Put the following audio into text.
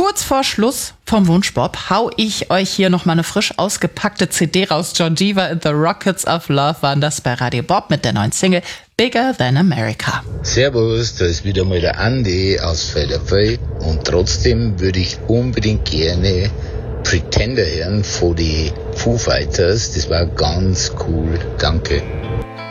kurz vor Schluss vom Wunschbob hau ich euch hier nochmal eine frisch ausgepackte CD raus. John Deaver and the Rockets of Love waren das bei Radio Bob mit der neuen Single Bigger Than America. Servus, da ist wieder mal der Andi aus Felderfeld und trotzdem würde ich unbedingt gerne Pretender hören von die Foo Fighters. Das war ganz cool. Danke.